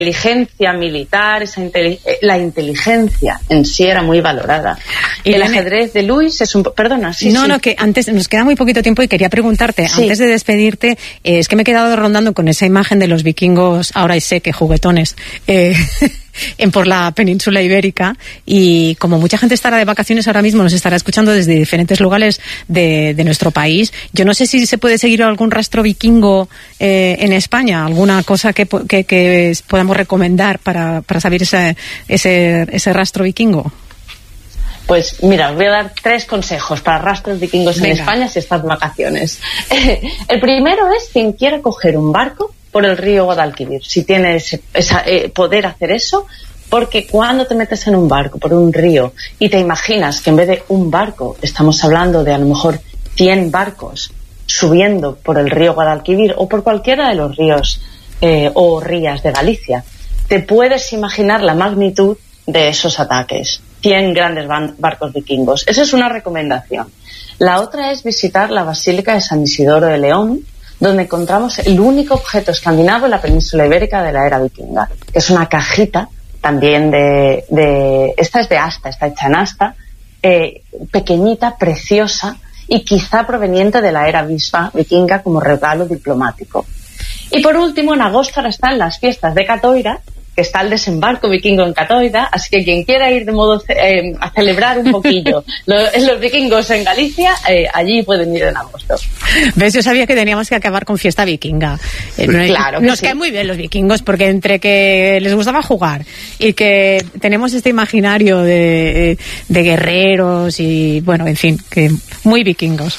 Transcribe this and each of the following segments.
inteligencia militar, la inteligencia en sí era muy valorada. Y el ajedrez de Luis es un... Perdona, sí. No, que antes nos queda muy poquito tiempo y quería preguntarte, antes de despedirte, es que me he quedado rondando con esa imagen de los vikingos, ahora sé que juguetones, por la península ibérica, y como mucha gente estará de vacaciones ahora mismo, nos estará escuchando desde diferentes lugares de nuestro país. Yo no sé si se puede seguir algún rastro vikingo en España, alguna cosa que podamos recomendar para saber ese rastro vikingo. Pues mira, os voy a dar 3 consejos para rastros vikingos en España si estás de vacaciones. El primero es quien quiera coger un barco por el río Guadalquivir, si tienes poder hacer eso, porque cuando te metes en un barco por un río y te imaginas que en vez de un barco estamos hablando de a lo mejor 100 barcos subiendo por el río Guadalquivir o por cualquiera de los ríos o rías de Galicia, te puedes imaginar la magnitud de esos ataques. 100 grandes barcos vikingos. Esa es una recomendación. La otra es visitar la Basílica de San Isidoro de León, donde encontramos el único objeto escandinavo en la península ibérica de la era vikinga, que es una cajita también esta es de asta, está hecha en asta, pequeñita, preciosa y quizá proveniente de la era vikinga como regalo diplomático. Y por último, en agosto ahora están las fiestas de Catoira, que está el desembarco vikingo en Catoira, así que quien quiera ir de modo a celebrar un poquillo los vikingos en Galicia, allí pueden ir en agosto. ¿Ves? Yo sabía que teníamos que acabar con fiesta vikinga. Claro que nos caen muy bien los vikingos, porque entre que les gustaba jugar y que tenemos este imaginario de guerreros y, bueno, en fin, que muy vikingos.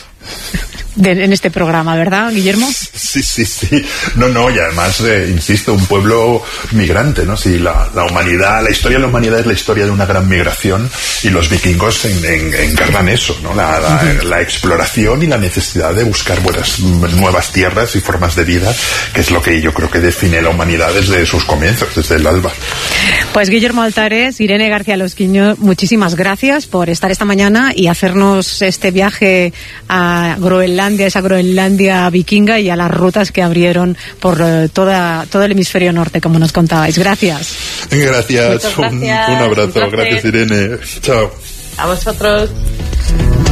En este programa, ¿verdad, Guillermo? Sí. No, y además, insisto, un pueblo migrante, ¿no? Si la humanidad, la historia de la humanidad es la historia de una gran migración, y los vikingos encarnan eso, ¿no? La exploración y la necesidad de buscar nuevas tierras y formas de vida, que es lo que yo creo que define la humanidad desde sus comienzos, desde el alba. Pues Guillermo Altares, Irene García Losquiño, muchísimas gracias por estar esta mañana y hacernos este viaje a Groenlandia, esa Groenlandia vikinga, y a las rutas que abrieron por todo el hemisferio norte, como nos contabais. Gracias. Gracias. Un abrazo. Gracias, Irene. Chao. A vosotros.